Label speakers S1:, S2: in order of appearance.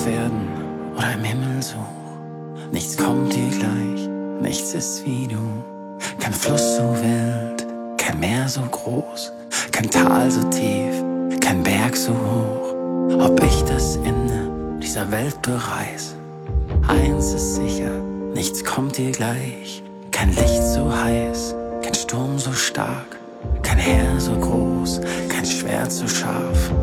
S1: werden oder im Himmel so. Nichts kommt dir gleich, nichts ist wie du. Kein Fluss so wild, kein Meer so groß, kein Tal so tief, kein Berg so hoch. Ob ich das Ende dieser Welt bereis, eins ist sicher, nichts kommt dir gleich. Kein Licht so heiß, kein Sturm so stark, kein Heer so groß, kein Schwert so scharf.